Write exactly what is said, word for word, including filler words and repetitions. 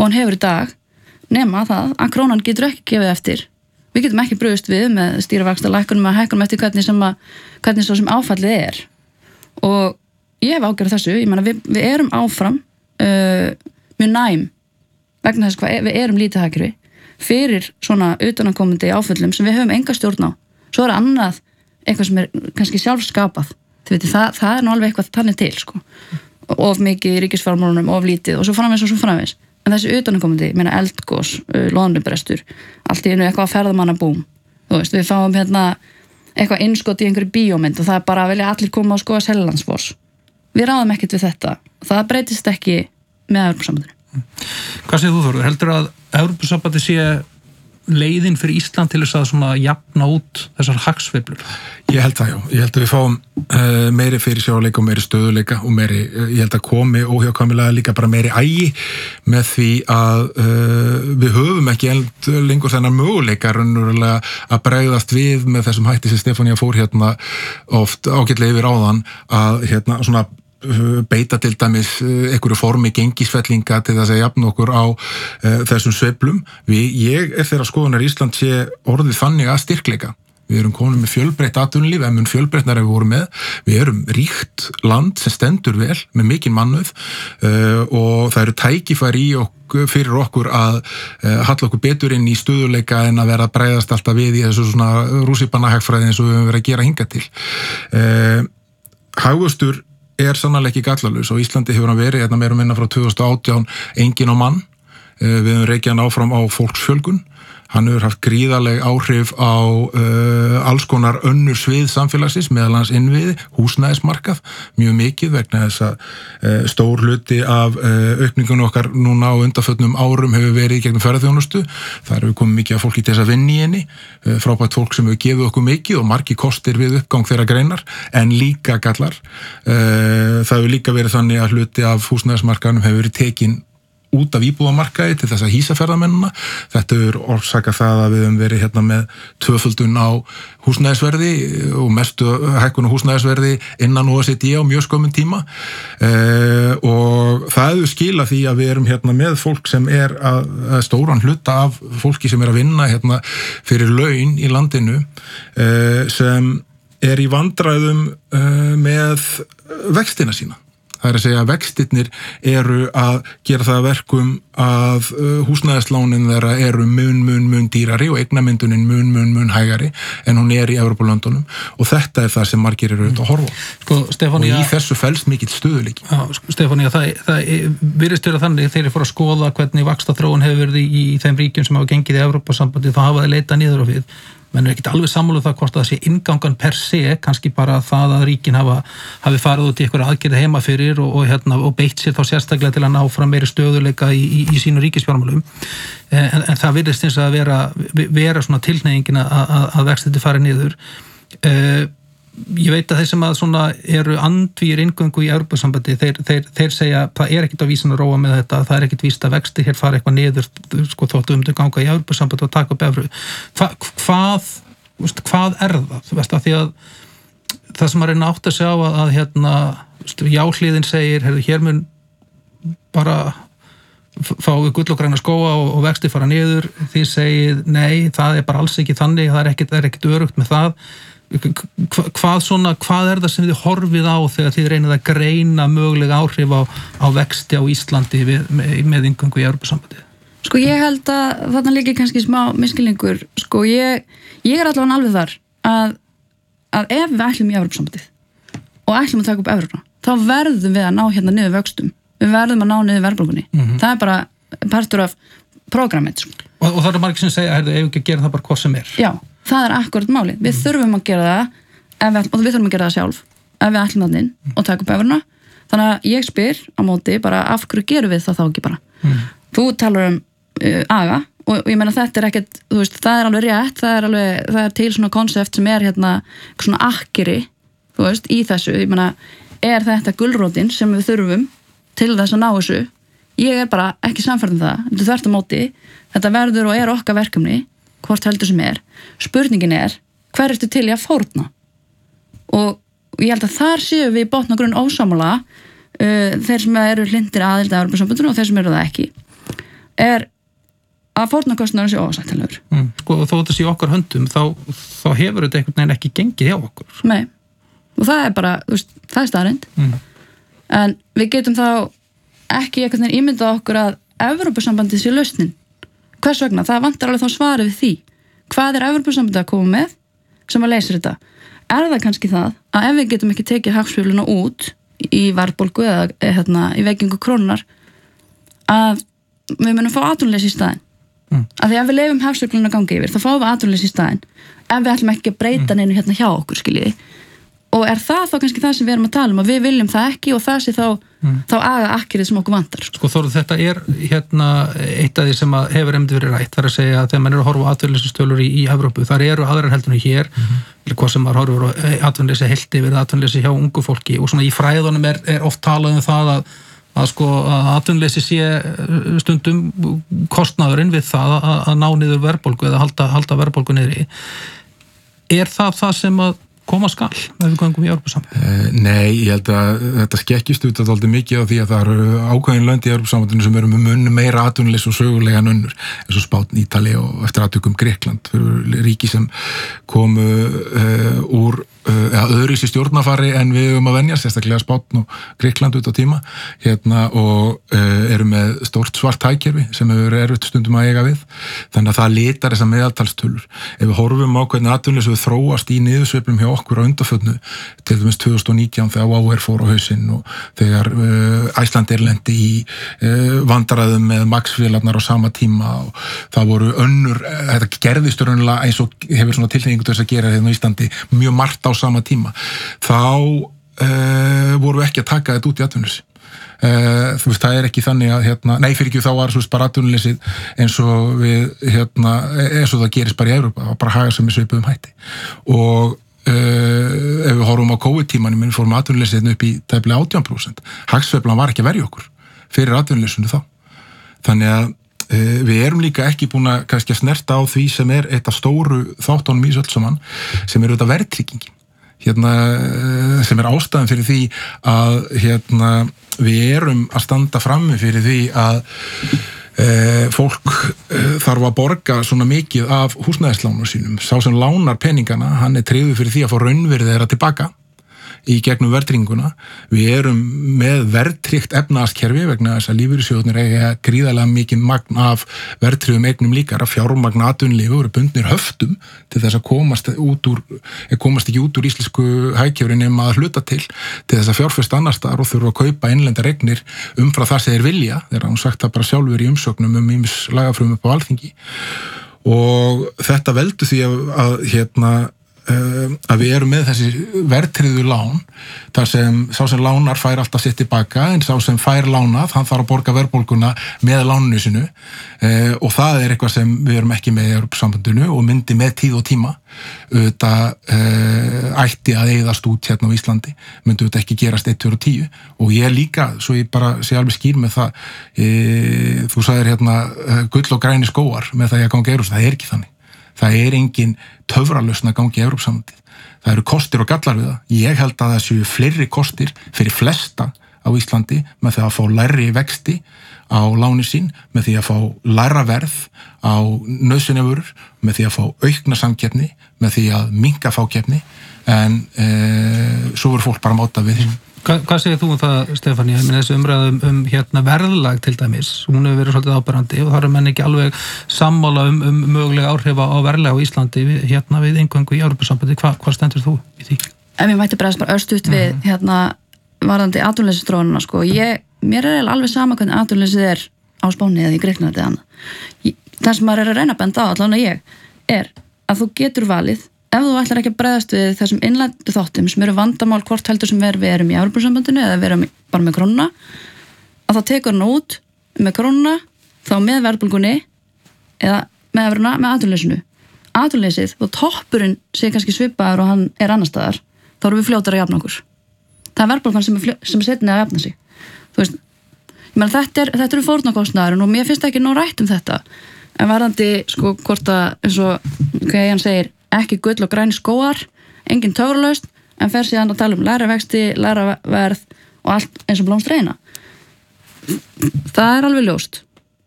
hann hefur í dag, nema það að krónan getur ekki gefið eftir. Við getum ekki brugðist við með stýrivaxtalækkunum að hækkunum eftir hvernig sem, að, hvernig svo sem áfallið er. Og ég hef ágjörð þessu, ég meina við, við erum áfram uh, mjög næm vegna þess hvað við erum lítið hagkerfi fyrir svona utanakomandi áföllum sem við höfum enga stjórn á. Svo er annað eitthvað sem er kannski sjálfskapað. Veit, það, það er nú alveg eitthvað þannig til sko. Of mikið í ríkisfjármálunum, of lítið og svo framvegis og svo framvegis. En þessi utanakomandi, meina eldgos, loðnubrestur, allt í einu eitthvað ferðamannabúm. Þú veist, við fáum hérna eitthvað innskot í einhverju bíómynd og það er bara að vilja allir koma og skoða Seljalandsfoss. Við ráðum ekkert við þetta. Það breytist ekki með Evrópusambandinu. Hvað segir þú, Þórður? Heldur að Evrópusambandi sé leiðin fyrir Ísland til þess að svona jafna út þessar hagsveiflur? Ég held það, já. Ég held að við fáum uh, meiri fyrirsjáleika og meiri stöðuleika og meiri, uh, ég held að komi óhjákvæmilega líka bara meiri ægi með því að uh, við höfum ekki lengur þennan möguleika raunverulega að bregðast við með þessum hætti sem Stefanía fór hérna oft ágætlega yfir áðan að hérna svona beita til dæmis einhverju formi gengisfellinga til þess að jafna okkur á uh, þessum sveiflum. Við, ég er þeirra skoðunar Ísland sé orðið þannig að styrkleika. Við erum komin með fjölbreytt atvinnulíf, en mun fjölbreyttnari við vorum með. Við erum ríkt land sem stendur vel með mikinn mannauð uh, og það eru tækifæri í okkur, fyrir okkur að uh, halla okkur betur inn í stöðuleika en að vera að bregðast alltaf við í þessu svona rússíbannahagfræði eins og við höfum verið að gera hingað til. Uh, Hagvöxtur er sannarlega ekki gallalaus og Íslandi hefur hann verið hérna meira og minna frá tvö þúsund og átján enginn á mann. Við höfum rekið hann áfram á fólksfjölgun. Hann hefur haft gríðarleg áhrif á uh, alls konar önnur svið samfélagsins, meðal annars innviði, húsnæðismarkað, mjög mikið vegna þess að uh, stór hluti af uh, aukningunum okkar núna á undanförnum árum hefur verið í gegnum ferðarþjónustu. Það hefur komið mikið af fólki til þess að vinna í henni, uh, frábært fólk sem hefur gefið okkur mikið og margir kostir við uppgang þeirra greinar, en líka gallar. Uh, það hefur líka verið þannig að hluti af húsnæðismarkaðnum hefur verið tekin út af íbúðamarkaði til þess að hýsa ferðamennina. Þetta er orsakað það að við höfum verið hérna með tvöföldun á húsnæðisverði og mestu hækkun á húsnæðisverði innan O E C D á mjög skömmun tíma eh, og það hefur skilað því að við erum hérna með fólk sem er að, að stóran hluta af fólki sem er að vinna hérna fyrir laun í landinu eh, sem er í vandræðum eh, með vextina sína. Það er að segja að vextirnir eru að gera það verkum að húsnæðislánin þeirra eru mun, mun, mun dýrari og eignamyndunin mun, mun, mun hægari en hún er í Evrópulöndunum og þetta er það sem margir eru auðvitað að horfa. Sko, Stefanía, og í þessu felst mikill stöðuleiki. Já, sko, Stefanía, það, það virðist vera þannig þegar ég fór að skoða hvernig vaxtaþróun hefur verið í, í þeim ríkjum sem hafa gengið í Evrópusambandi þá hafa þeir leitað niður á við. menn er ekkert alveg sammála um það hvort það sé inngangan per se, kannski bara það að ríkin hafa, hafi farið út í eitthvað aðgerð heima fyrir og, og, hérna, og beitt sér þá sérstaklega til að ná fram meiri stöðuleika í, í, í sínu ríkisfjármálum en, en það virðist eins að vera, vera svona tilhneigingin að, að, að vexti fari niður. Ég veit að þeir sem að svona eru andvígir inngöngu í Evrópusambandi, þeir, þeir, þeir segja það er ekkert á vísan að róa með þetta, það er ekkert víst að vexti hér fara eitthvað niður, sko þóttu um þau ganga í Evrópusambandi og taka upp evru. Hva, hvað, hvað er það? Þú veist að því að það sem að reyna átt að sjá að, að hérna, jáhliðin segir, herðu, hér mun bara fá við gull og græna skóa og, og vexti fara niður, því segir nei, það er bara alls ekki þannig, það er ekkert, það er ekkert örugt með það. Hvað, svona, hvað er það sem þið horfið á þegar þið reynið að greina mögulega áhrif á, á vexti á Íslandi við, með, með inngöngu í Evrópusambandið? Sko ég held að þarna líka kannski smá miskilningur, sko ég, ég er allavega alveg þar að, að ef við ætlum í Evrópusambandið og ætlum að taka upp Evrópuna, þá verðum við að ná hérna niður vöxtum, við verðum að ná niður verðbólgunni, mm-hmm. það er bara partur af prógrammið. Sko. Og, og það eru margir sem segja, heyrðu, ef við ekki að gera það bara hvað sem er. Já. Það er akkurat máli. Við mm. þurfum að gera það ef við, og við þurfum að gera það sjálf ef við ætlum það inn mm. og taka upp evruna. Þannig að ég spyr á móti bara af hverju gerum við það þá ekki bara. Mm. Þú talar um uh, aga og, og ég meina þetta er ekkert, þú veist, það er alveg rétt, það er alveg, það er til svona konsept sem er hérna svona akkeri, þú veist, í þessu. Ég meina, er þetta gulrótin sem við þurfum til þess að ná þessu? Ég er bara ekki samfærð um það. Þetta er þvert á móti. Þetta verður og er okkar verkefni. Hvort heldur sem er, spurningin er hver ertu til í að fórna og ég held að þar séu við í botn og grunn ósámála uh, þeir sem eru hlindir aðild að Evrópusambandinu og þeir sem eru það ekki er að fórnarkostnaðurinn sé óásættanlegur. Mm. Sko, þó þetta sé í okkar höndum, þá, þá hefur þetta einhvern veginn ekki gengið hjá okkur. Nei, og það er bara, þú veist, það er staðreynd. Mm. En við getum þá ekki einhvern veginn ímyndað okkur að Evrópusambandið sé lausnin. Hvers vegna? Það vantar alveg þá svarið við því. Hvað er Evrópusambandið að koma með sem að leysir þetta? Er það kannski það að ef við getum ekki tekið hagsveifluna út í verðbólgu eða hérna, í veikingu krónunar að við munum fá atvinnuleysi í staðinn. Mm. Af því að við leifum hagsveifluna gangi yfir, þá fáum við atvinnuleysi í staðinn ef við ætlum ekki að breyta neinu hérna hjá okkur, skiljiði. Og er það þá kannski það sem við erum að tala um að við viljum það ekki og það sé þá, mm. þá aga akkirið sem okkur vantar. Sko Þórður, þetta er hérna eitt af því sem að hefur einmitt verið rætt, þar að segja að þegar mann eru að horfa á atvinnleysistölur í, í Evrópu, þar eru aðrar heldurinn hér, mm-hmm. eller hvað sem maður horfur á atvinnleysi heilt yfir atvinnleysi hjá ungu fólki og svona í fræðunum er, er oft talað um það að, að sko að atvinnleysi sé stundum kostnaðurinn við það að, að ná niður verðbólgu eða halda, halda verðbólgu niðri. Er það það sem að koma skall ef við gangum í Evrópusambandið? Uh, nei, ég held að þetta skekkist út að aldrei mikið á því að það eru ákveðin lönd í Evrópusambandinu sem eru með munn meira atvinnuleysi og sögulega en önnur eins og Spánn, Ítalía og eftir atvikum Grikkland, fyrir ríki sem komu uh, úr uh, eða öðru í stjórnarfari en við höfum að venja, sérstaklega Spánn og Grikkland út á tíma hérna og uh, eru með stórt svart hagkerfi sem hefur erfitt stundum að eiga við, þannig að það litar þessar meðaltalstölur. Ef við horfum á hvernig atvinnuleysi við þróast í niðursveiflum hjá okkur á undanförnu, til dæmis tvö þúsund og nítján þegar WOW Air fór á hausinn og þegar uh, Icelandair lendi í uh, vandræðum með Max-vélarnar á sama tíma og það voru önnur, uh, þetta gerðist raunlega eins og hefur svona tilhengingu til þess að gera hérna á Íslandi mjög margt á sama tíma, þá uh, voru ekki að taka þetta út í atvinnuleysi. Uh, þú veist, það er ekki þannig að hérna, nei fyrir ekki þá var svo bara atvinnuleysið eins og við hérna, eins og það gerist bara í Evrópa, bara haga sem við svipuðum hætti og Uh, ef við horfum á COVID-tímanum við fórum atvinnuleysiðinu upp í tæplega átján prósent. Hagsveiflan var ekki að verja okkur fyrir atvinnuleysinu þá. Þannig að uh, við erum líka ekki búin að kannski að snerta á því sem er eitt af stóru þáttunum í öll saman, sem er auðvitað verðtryggingin. Hérna, uh, sem er ástæðan fyrir því að hérna, við erum að standa frammi fyrir því að Uh, fólk uh, þarf að borga svona mikið af húsnæðislánum sínum. Sá sem lánar peningana, hann er tryggður fyrir því að fá raunvirði þeirra tilbaka í gegnum verðtrygginguna. Við erum með verðtryggt efnahagskerfi vegna þess að lífeyrissjóðirnir eiga gríðarlega mikið magn af verðtryggðum eignum líka, að fjármagn atvinnulífi voru bundnir höftum til þess að komast út úr, komast ekki út úr íslensku hagkerfi nema að hluta til, til þess að fjárfesta annars staðar og þurfa að kaupa innlendar eignir umfram það sem þeir vilja, þeir hafa sagt það bara sjálfur í umsögnum um ýmis lagafrumvarp upp á Alþingi. Og þetta veldur því að, að hérna að við erum með þessi verðtryggðu lán þar sem sá sem lánar fær alltaf sitt tilbaka en sá sem fær lánað hann þarf að borga verðbólguna með láninu sinu eh, og það er eitthvað sem við erum ekki með í Evrópusambandinu og myndi með tíð og tíma auðvitað eh, ætti að eyðast út hérna á Íslandi, myndi auðvitað ekki gerast eitt, tvö og tíu og ég líka, svo ég bara sé alveg skýr með það eh, þú sagðir hérna gull og græni skógar með það ég gangi Evróps, það er ekki þannig. Það er engin töfralausn að gangi í Evrópusambandið. Það eru kostir og gallar við það. Ég held að það séu fleiri kostir fyrir flesta á Íslandi með því að fá lægri vexti á láni sín, með því að fá lægra verð á nauðsynjavörur, með því að fá aukna samkeppni, með því að minnka fákeppni, en e, svo verður fólk bara máta við því. Hva, hvað segir þú um það, Stefáni, með þessu umræðum um hérna, verðlag til dæmis? Hún hefur verið svolítið áberandi og það er menn ekki alveg sammála um, um mögulega áhrif á verðlag á Íslandi við, hérna, við inngöngu í Evrópusambandi. Hva, hvað stendur þú í því? Ef ég mætti bregðast bara örstutt við mm-hmm. hérna, varðandi atvinnuleysisþróunina, sko. Ég, mér er alveg sama hvernig atvinnuleysið er á Spáni eða í Grikklandi eða annað. Það sem maður er að reyna að benda á, allan að ég, er að þú getur valið ef þú ætlar ekki að bregðast við þessum innlendu þáttum sem eru vandamál hvort heldur sem er við erum í Evrópusambandinu eða við erum bara með krónuna, að þá tekur hann út með krónuna, þá með verðbólgunni eða með evruna, með atvinnuleysinu. Atvinnuleysið og toppurinn sé kannski svipaður og hann er annar staðar, þá erum við fljótar að jafna okkur. Það er verðbólgan sem er, fljó, sem er setni að jafna sig. Þú veist, ég meina þetta er, þetta eru fórnarkostnaðurinn og mér finnst ekki nóg rætt um þetta. En varðandi, sko, hvort að, eins og, hvað hann segir, ekki gull og græni skógar, engin töfralausn, en fer síðan að tala um lægra vexti, lægra verð og allt eins og blómstreina. Það er alveg ljóst